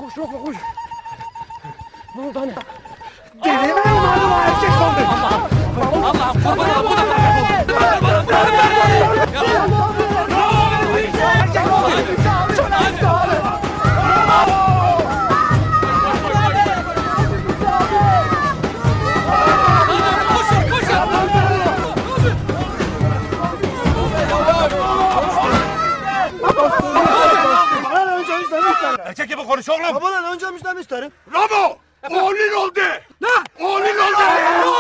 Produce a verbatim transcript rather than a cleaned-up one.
Koş yok koş. Ne oldu anne? Deli mi umarım o erkek oldu? Allah'ım kurban ol. Bu da Erkek gibi konuş oğlum. Babadan önce müjdemi isterim. Ramo! Oğlun oldu! Ne? Oğlun oldu!